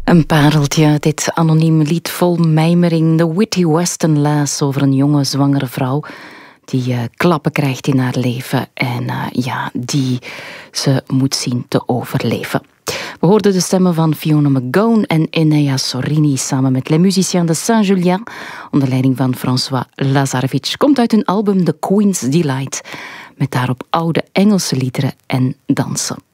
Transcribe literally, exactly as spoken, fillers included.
Een pareltje, dit anoniem lied vol mijmering. De Whitney Weston Lass over een jonge zwangere vrouw die uh, klappen krijgt in haar leven en uh, ja, die ze moet zien te overleven. We hoorden de stemmen van Fiona McGowan en Enea Sorini samen met Les Musiciens de Saint-Julien onder leiding van François Lazarevic. Komt uit hun album The Queen's Delight met daarop oude Engelse liederen en dansen.